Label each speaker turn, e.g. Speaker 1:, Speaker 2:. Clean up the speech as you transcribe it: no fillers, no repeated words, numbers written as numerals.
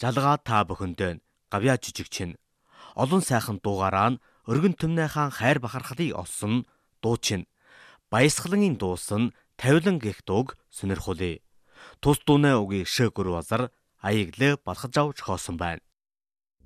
Speaker 1: жалгаа та бүхэндээ гавья жижигчин. Олон сайхан дуугараа нь өргөн түмнийхэн хайр бахархлыг олсон дуу чинь. Баясгалангийн дуусан тавилан гих дууг сонирхуулъя. Тус дууны үгийг шээгүр базар аяглаа балхаж авч хоосон байна.